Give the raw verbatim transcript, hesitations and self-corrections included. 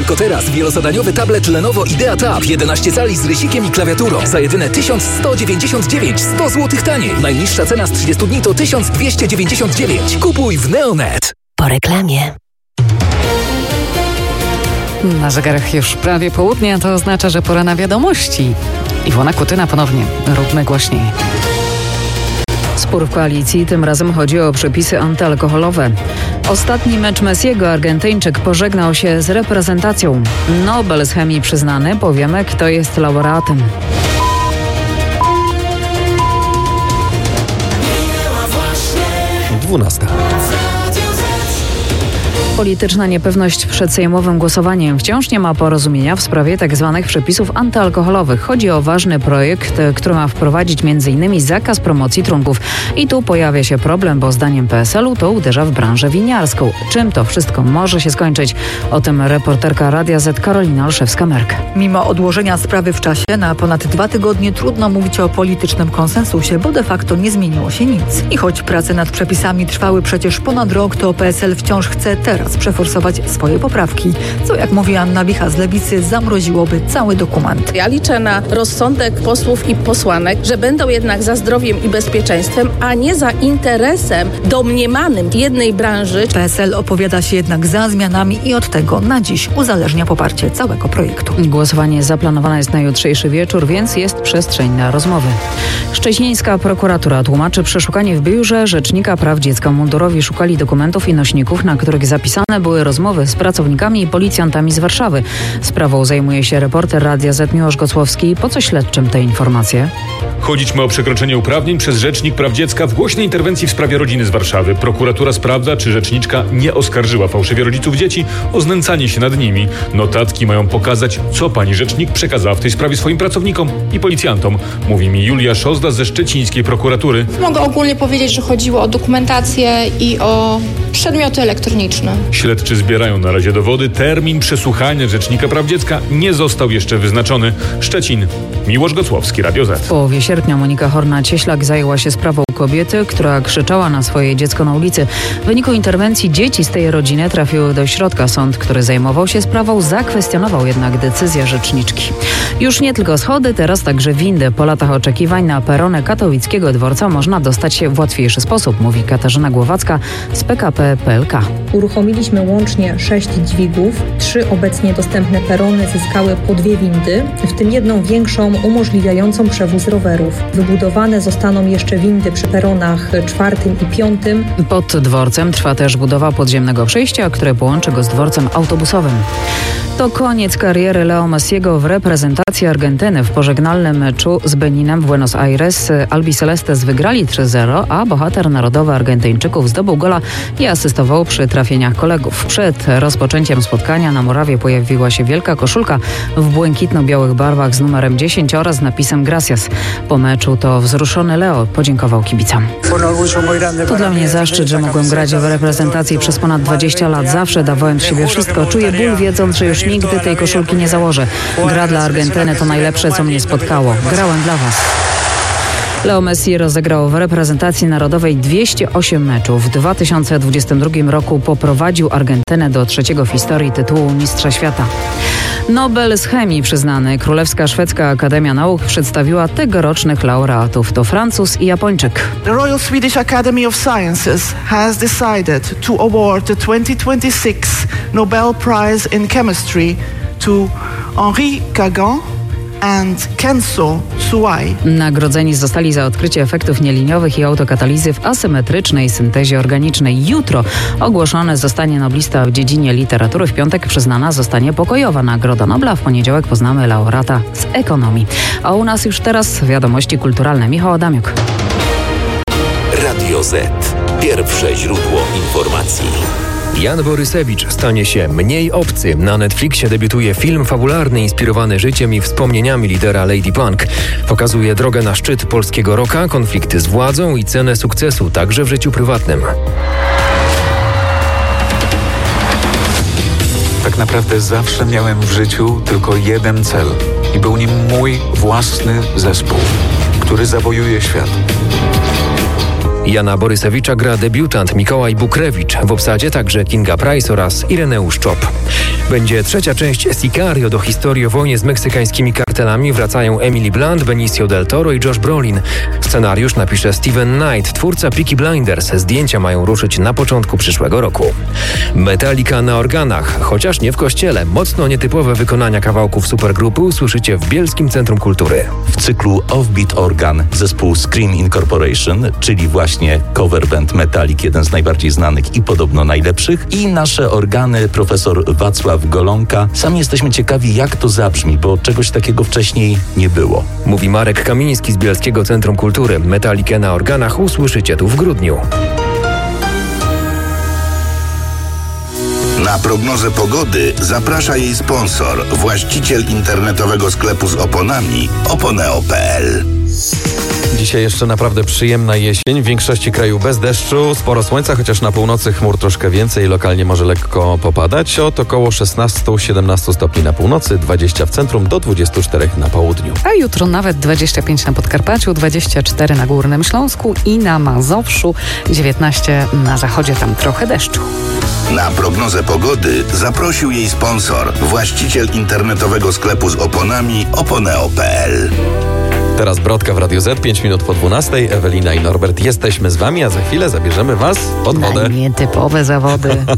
Tylko teraz wielozadaniowy tablet Lenovo Idea Tab jedenaście cali z rysikiem i klawiaturą za jedyne tysiąc sto dziewięćdziesiąt dziewięć, sto złotych taniej. Najniższa cena z trzydziestu dni to tysiąc dwieście dziewięćdziesiąt dziewięć. Kupuj w Neonet. Po reklamie. Na zegarach już prawie południe, to oznacza, że pora na wiadomości. Iwona Kutyna ponownie. Róbmy głośniej. Spór w koalicji, tym razem chodzi o przepisy antyalkoholowe. Ostatni mecz Messiego, Argentyńczyk pożegnał się z reprezentacją. Nobel z chemii przyznany, powiemy, kto jest laureatem. dwunasta. Polityczna niepewność przed sejmowym głosowaniem. Wciąż nie ma porozumienia w sprawie tzw. przepisów antyalkoholowych. Chodzi o ważny projekt, który ma wprowadzić między innymi zakaz promocji trunków. I tu pojawia się problem, bo zdaniem P S L-u to uderza w branżę winiarską. Czym to wszystko może się skończyć? O tym reporterka Radia Z Karolina Olszewska-Merk. Mimo odłożenia sprawy w czasie na ponad dwa tygodnie trudno mówić o politycznym konsensusie, bo de facto nie zmieniło się nic. I choć prace nad przepisami trwały przecież ponad rok, to P S L wciąż chce teraz przeforsować swoje poprawki, co, jak mówi Anna Wicha z Lewicy, zamroziłoby cały dokument. Ja liczę na rozsądek posłów i posłanek, że będą jednak za zdrowiem i bezpieczeństwem, a nie za interesem domniemanym jednej branży. P S L opowiada się jednak za zmianami i od tego na dziś uzależnia poparcie całego projektu. Głosowanie zaplanowane jest na jutrzejszy wieczór, więc jest przestrzeń na rozmowy. Szczecińska prokuratura tłumaczy przeszukanie w biurze Rzecznika Praw Dziecka. Mundurowi szukali dokumentów i nośników, na których zapisane były rozmowy z pracownikami i policjantami z Warszawy. Sprawą zajmuje się reporter Radia Z Miłosz Gocłowski. Po co śledczym te informacje? Chodzić ma o przekroczenie uprawnień przez Rzecznik Praw Dziecka w głośnej interwencji w sprawie rodziny z Warszawy. Prokuratura sprawdza, czy rzeczniczka nie oskarżyła fałszywie rodziców dzieci o znęcanie się nad nimi. Notatki mają pokazać, co pani rzecznik przekazała w tej sprawie swoim pracownikom i policjantom. Mówi mi Julia Szozda ze szczecińskiej prokuratury. Mogę ogólnie powiedzieć, że chodziło o dokumentację i o przedmioty elektroniczne. Śledczy zbierają na razie dowody. Termin przesłuchania Rzecznika Praw Dziecka nie został jeszcze wyznaczony. Szczecin. Miłosz Gocłowski, Radio Z. W połowie sierpnia Monika Horna-Cieślak zajęła się sprawą kobiety, która krzyczała na swoje dziecko na ulicy. W wyniku interwencji dzieci z tej rodziny trafiły do środka. Sąd, który zajmował się sprawą, zakwestionował jednak decyzję rzeczniczki. Już nie tylko schody, teraz także windy. Po latach oczekiwań na perony katowickiego dworca można dostać się w łatwiejszy sposób, mówi Katarzyna Głowacka z P K P P L K. Uruchomiliśmy łącznie sześć dźwigów. Trzy obecnie dostępne perony zyskały po dwie windy, w tym jedną większą umożliwiającą przewóz rowerów. Wybudowane zostaną jeszcze windy przy peronach czwartym i piątym. Pod dworcem trwa też budowa podziemnego przejścia, które połączy go z dworcem autobusowym. To koniec kariery Leo Messiego w reprezentacji Argentyny. W pożegnalnym meczu z Beninem w Buenos Aires Albicelestes wygrali trzy zero, a bohater narodowy Argentyńczyków zdobył gola i asystował przy trafieniach kolegów. Przed rozpoczęciem spotkania na murawie pojawiła się wielka koszulka w błękitno-białych barwach z numerem dziesięć oraz napisem Gracias. Po meczu to wzruszony Leo podziękował kibicom. To dla mnie zaszczyt, że mogłem grać w reprezentacji przez ponad dwadzieścia lat. Zawsze dawałem z siebie wszystko. Czuję ból, wiedząc, że już nigdy tej koszulki nie założę. Gra dla Argentyny to najlepsze, co mnie spotkało. Grałem dla was. Leo Messi rozegrał w reprezentacji narodowej dwieście osiem meczów. W dwa tysiące dwudziestym drugim roku poprowadził Argentynę do trzeciego w historii tytułu Mistrza Świata. Nobel z chemii przyznany. Królewska Szwedzka Akademia Nauk przedstawiła tegorocznych laureatów. To Francuz i Japończyk. The Royal Swedish Academy of Sciences has decided to award the twenty twenty-six Nobel Prize in Chemistry to Henri Kagan and Kenzo Suai. Nagrodzeni zostali za odkrycie efektów nieliniowych i autokatalizy w asymetrycznej syntezie organicznej. Jutro ogłoszone zostanie noblista w dziedzinie literatury. W piątek przyznana zostanie pokojowa Nagroda Nobla. W poniedziałek poznamy laureata z ekonomii. A u nas już teraz wiadomości kulturalne. Michał Adamiuk. Radio Z. Pierwsze źródło informacji. Jan Borysewicz stanie się mniej obcy. Na Netflixie debiutuje film fabularny inspirowany życiem i wspomnieniami lidera Lady Punk. Pokazuje drogę na szczyt polskiego rocka, konflikty z władzą i cenę sukcesu, także w życiu prywatnym. Tak naprawdę zawsze miałem w życiu tylko jeden cel i był nim mój własny zespół, który zawojuje świat. Jana Borysewicza gra debiutant Mikołaj Bukrewicz. W obsadzie także Kinga Price oraz Ireneusz Czop. Będzie trzecia część Sicario. Do historii o wojnie z meksykańskimi kartelami wracają Emily Blunt, Benicio del Toro i Josh Brolin. Scenariusz napisze Steven Knight, twórca Peaky Blinders. Zdjęcia mają ruszyć na początku przyszłego roku. Metallica na organach, chociaż nie w kościele. Mocno nietypowe wykonania kawałków supergrupy usłyszycie w Bielskim Centrum Kultury. W cyklu Offbeat Organ zespół Scream Incorporation, czyli właśnie cover band Metallic, jeden z najbardziej znanych i podobno najlepszych, i nasze organy profesor Wacław Golonka. Sami jesteśmy ciekawi, jak to zabrzmi, bo czegoś takiego wcześniej nie było. Mówi Marek Kamiński z Bielskiego Centrum Kultury. Metallicę na organach usłyszycie tu w grudniu. Na prognozę pogody zaprasza jej sponsor, właściciel internetowego sklepu z oponami oponeo kropka pe el. Dzisiaj jeszcze naprawdę przyjemna jesień. W większości kraju bez deszczu, sporo słońca, chociaż na północy chmur troszkę więcej, lokalnie może lekko popadać. Od około szesnaście do siedemnastu stopni na północy, dwadzieścia w centrum do dwudziestu czterech na południu. A jutro nawet dwadzieścia pięć na Podkarpaciu, dwadzieścia cztery na Górnym Śląsku i na Mazowszu, dziewiętnaście na zachodzie, tam trochę deszczu. Na prognozę pogody zaprosił jej sponsor, właściciel internetowego sklepu z oponami oponeo kropka pe el. Teraz Brodka w Radiu Z, pięć minut po dwunastej. Ewelina i Norbert jesteśmy z wami, a za chwilę zabierzemy was pod wodę. Na nietypowe zawody.